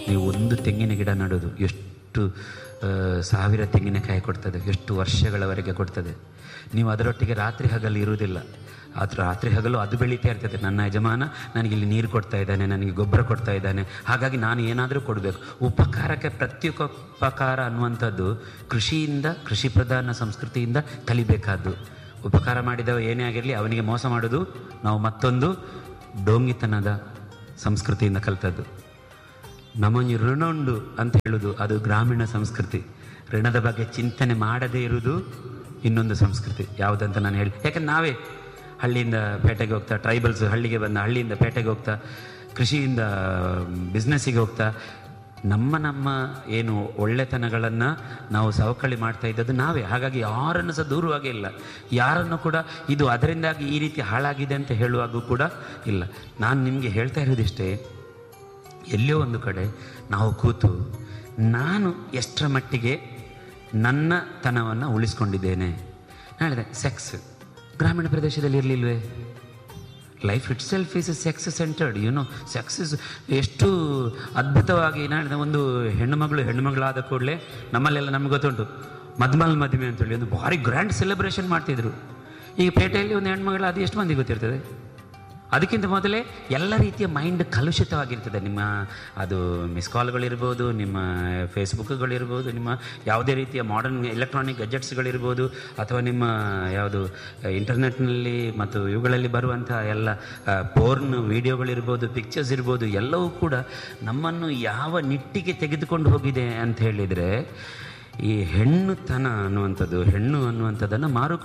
ನೀವು ಒಂದು ತೆಂಗಿನ ಗಿಡ ನೆಡೋದು ಎಷ್ಟು ಸಾವಿರ ತೆಂಗಿನಕಾಯಿ ಕೊಡ್ತದೆ, ಎಷ್ಟು ವರ್ಷಗಳವರೆಗೆ ಕೊಡ್ತದೆ. ನೀವು ಅದರೊಟ್ಟಿಗೆ ರಾತ್ರಿ ಹಗಲು ಇರುವುದಿಲ್ಲ. ಅದು ರಾತ್ರಿ ಹಗಲು ಅದು ಬೆಳೀತಾ ಇರ್ತದೆ. ನನ್ನ ಯಜಮಾನ ನನಗಿಲ್ಲಿ ನೀರು ಕೊಡ್ತಾ ಇದ್ದಾನೆ, ನನಗೆ ಗೊಬ್ಬರ ಕೊಡ್ತಾ ಇದ್ದಾನೆ, ಹಾಗಾಗಿ ನಾನು ಏನಾದರೂ ಕೊಡಬೇಕು. ಉಪಕಾರಕ್ಕೆ ಪ್ರತ್ಯುಪಕಾರ ಅನ್ನುವಂಥದ್ದು ಕೃಷಿಯಿಂದ, ಕೃಷಿ ಪ್ರಧಾನ ಸಂಸ್ಕೃತಿಯಿಂದ ಕಲಿಬೇಕಾದ್ದು. ಉಪಕಾರ ಮಾಡಿದವ ಏನೇ ಆಗಿರಲಿ ಅವನಿಗೆ ಮೋಸ ಮಾಡೋದು ನಾವು ಮತ್ತೊಂದು ಡೋಂಗಿತನದ ಸಂಸ್ಕೃತಿಯಿಂದ ಕಲಿತದ್ದು. ನಮಗೆ ಋಣ ಉಂಡು ಅಂತ ಹೇಳೋದು ಅದು ಗ್ರಾಮೀಣ ಸಂಸ್ಕೃತಿ. ಋಣದ ಬಗ್ಗೆ ಚಿಂತನೆ ಮಾಡದೇ ಇರುವುದು ಇನ್ನೊಂದು ಸಂಸ್ಕೃತಿ. ಯಾವುದಂತ ನಾನು ಹೇಳಿ, ಯಾಕಂದ್ರೆ ನಾವೇ ಹಳ್ಳಿಯಿಂದ ಪೇಟೆಗೆ ಹೋಗ್ತಾ, ಟ್ರೈಬಲ್ಸ್ ಹಳ್ಳಿಗೆ ಬಂದ, ಹಳ್ಳಿಯಿಂದ ಪೇಟೆಗೆ ಹೋಗ್ತಾ, ಕೃಷಿಯಿಂದ ಬಿಸ್ನೆಸ್ಸಿಗೆ ಹೋಗ್ತಾ, ನಮ್ಮ ಏನು ಒಳ್ಳೆತನಗಳನ್ನು ನಾವು ಸವಕಳಿ ಮಾಡ್ತಾ ಇದ್ದದ್ದು ನಾವೇ. ಹಾಗಾಗಿ ಯಾರನ್ನು ಸಹ ದೂರುವಾಗೇ ಇಲ್ಲ, ಯಾರನ್ನು ಕೂಡ ಇದು ಅದರಿಂದಾಗಿ ಈ ರೀತಿ ಹಾಳಾಗಿದೆ ಅಂತ ಹೇಳುವಾಗೂ ಕೂಡ ಇಲ್ಲ. ನಾನು ನಿಮಗೆ ಹೇಳ್ತಾ ಇರೋದಿಷ್ಟೇ, ಎಲ್ಲೋ ಒಂದು ಕಡೆ ನಾವು ಕೂತು ನಾನು ಎಷ್ಟರ ಮಟ್ಟಿಗೆ ನನ್ನ ತನವನ್ನು ಉಳಿಸ್ಕೊಂಡಿದ್ದೇನೆ. ಹೇಳಿದೆ ಸೆಕ್ಸ್ ಗ್ರಾಮೀಣ ಪ್ರದೇಶದಲ್ಲಿ ಇರಲಿಲ್ವೇ? Life it self is sex centred, sex is ಎಷ್ಟು ಅದ್ಭುತವಾಗಿ. ನಾನು ಒಂದು ಹೆಣ್ಣುಮಗಳಾದ ಕೂಡಲೇ ನಮ್ಮಲ್ಲೆಲ್ಲ ನಮ್ಗೆ ಗೊತ್ತುಂಟು ಮದುವೆ ಅಂತೇಳಿ ಒಂದು ಭಾರಿ ಗ್ರ್ಯಾಂಡ್ ಸೆಲೆಬ್ರೇಷನ್ ಮಾಡ್ತಿದ್ರು. ಈಗ ಪೇಟೆಯಲ್ಲಿ ಒಂದು ಹೆಣ್ಮಗಳು ಅದು ಎಷ್ಟು ಮಂದಿ ಗೊತ್ತಿರ್ತದೆ? ಅದಕ್ಕಿಂತ ಮೊದಲೇ ಎಲ್ಲ ರೀತಿಯ ಮೈಂಡ್ ಕಲುಷಿತವಾಗಿರ್ತದೆ. ನಿಮ್ಮ ಅದು ಮಿಸ್ ಕಾಲ್ಗಳಿರ್ಬೋದು, ನಿಮ್ಮ ಫೇಸ್ಬುಕ್ಗಳಿರ್ಬೋದು, ನಿಮ್ಮ ಯಾವುದೇ ರೀತಿಯ ಮಾಡರ್ನ್ ಎಲೆಕ್ಟ್ರಾನಿಕ್ ಗ್ಯಾಜೆಟ್ಸ್ಗಳಿರ್ಬೋದು, ಅಥವಾ ನಿಮ್ಮ ಯಾವುದು ಇಂಟರ್ನೆಟ್ನಲ್ಲಿ ಮತ್ತು ಇವುಗಳಲ್ಲಿ ಬರುವಂಥ ಎಲ್ಲ ಪೋರ್ನ್ ವಿಡಿಯೋಗಳಿರ್ಬೋದು, ಪಿಕ್ಚರ್ಸ್ ಇರ್ಬೋದು, ಎಲ್ಲವೂ ಕೂಡ ನಮ್ಮನ್ನು ಯಾವ ನಿಟ್ಟಿಗೆ ತೆಗೆದುಕೊಂಡು ಹೋಗಿದೆ ಅಂತ ಹೇಳಿದರೆ, ಈ ಹೆಣ್ಣುತನ ಅನ್ನುವಂಥದ್ದನ್ನು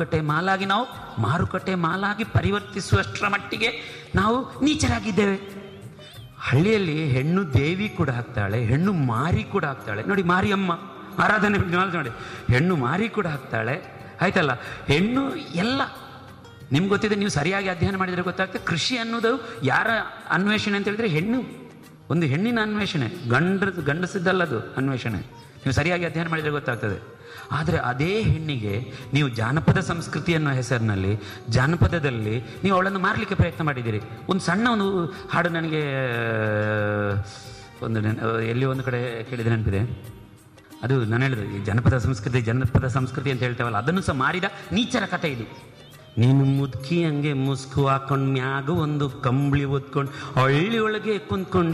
ಮಾರುಕಟ್ಟೆ ಮಾಲಾಗಿ ಪರಿವರ್ತಿಸುವಷ್ಟರ ಮಟ್ಟಿಗೆ ನಾವು ನೀಚರಾಗಿದ್ದೇವೆ. ಹಳ್ಳಿಯಲ್ಲಿ ಹೆಣ್ಣು ದೇವಿ ಕೂಡ ಆಗ್ತಾಳೆ, ಹೆಣ್ಣು ಮಾರಿ ಕೂಡ ಆಗ್ತಾಳೆ. ನೋಡಿ, ಮಾರಿಯಮ್ಮ ಆರಾಧನೆ ನೋಡಿ, ಹೆಣ್ಣು ಮಾರಿ ಕೂಡ ಆಗ್ತಾಳೆ, ಆಯ್ತಲ್ಲ. ಹೆಣ್ಣು ಎಲ್ಲ ನಿಮ್ಗೆ ಗೊತ್ತಿದೆ, ನೀವು ಸರಿಯಾಗಿ ಅಧ್ಯಯನ ಮಾಡಿದರೆ ಗೊತ್ತಾಗ್ತದೆ. ಕೃಷಿ ಅನ್ನೋದು ಯಾರ ಅನ್ವೇಷಣೆ ಅಂತ ಹೇಳಿದ್ರೆ ಒಂದು ಹೆಣ್ಣಿನ ಅನ್ವೇಷಣೆ, ಗಂಡಸಿದ್ದಲ್ಲದು ಅನ್ವೇಷಣೆ. ನೀವು ಸರಿಯಾಗಿ ಅಧ್ಯಯನ ಮಾಡಿದರೆ ಗೊತ್ತಾಗ್ತದೆ. ಆದರೆ ಅದೇ ಹೆಣ್ಣಿಗೆ ನೀವು ಜಾನಪದ ಸಂಸ್ಕೃತಿ ಅನ್ನೋ ಹೆಸರಿನಲ್ಲಿ ಜಾನಪದದಲ್ಲಿ ನೀವು ಅವಳನ್ನು ಮಾರಲಿಕ್ಕೆ ಪ್ರಯತ್ನ ಮಾಡಿದ್ದೀರಿ. ಒಂದು ಹಾಡು ನನಗೆ ಎಲ್ಲಿ ಒಂದು ಕಡೆ ಕೇಳಿದ ನೆನಪಿದೆ. ಅದು ನಾನು ಹೇಳಿದೆ, ಈ ಜನಪದ ಸಂಸ್ಕೃತಿ ಅಂತ ಹೇಳ್ತೇವಲ್ಲ, ಅದನ್ನು ಸಹ ಮಾರಿದ ನೀಚರ ಕಥೆ ಇದು. ನೀನು ಮುದುಕಿ ಹಂಗೆ ಮುಸ್ಕು ಹಾಕೊಂಡು ಮ್ಯಾಗ ಒಂದು ಕಂಬಳಿ ಒತ್ಕೊಂಡು ಹಳ್ಳಿ ಒಳಗೆ ಕುಂತ್ಕೊಂಡು